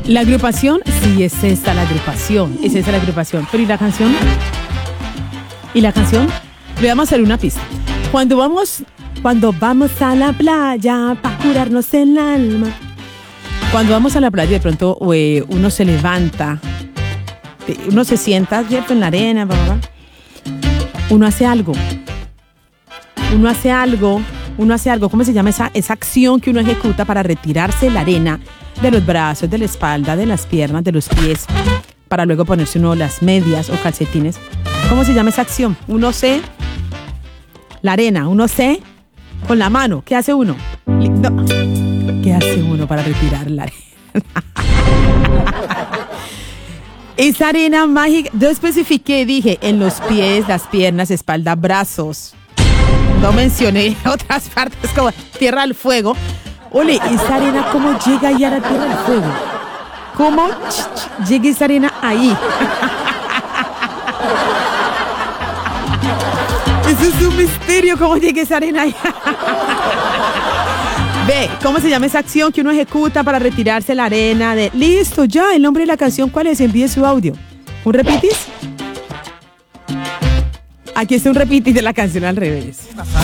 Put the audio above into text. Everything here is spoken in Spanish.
La agrupación, sí, es esta la agrupación. Es esa la agrupación. Pero ¿y la canción? ¿Y la canción? Le vamos a hacer una pista. Cuando vamos a la playa para curarnos el alma. Cuando vamos a la playa, de pronto uno se levanta, uno se sienta, ¿cierto? En la arena, uno hace algo. ¿Cómo se llama esa acción que uno ejecuta para retirarse la arena de los brazos, de la espalda, de las piernas, de los pies, para luego ponerse uno las medias o calcetines? ¿Cómo se llama esa acción? La arena, con la mano. ¿Qué hace uno? No. ¿Qué hace uno para retirar la arena? Esa arena mágica. Yo especifiqué, dije, en los pies, las piernas, espalda, brazos. No mencioné otras partes como Tierra del Fuego. Ole, esa arena, ¿cómo llega ahí a la Tierra del Fuego? ¿Cómo llega esa arena ahí? Eso es un misterio, ¿cómo llega esa arena ahí? Ve, ¿cómo se llama esa acción que uno ejecuta para retirarse la arena? Listo, ya, el nombre de la canción, ¿cuál es? Envíe su audio. ¿Un repitis? Aquí está un repitis de la canción al revés.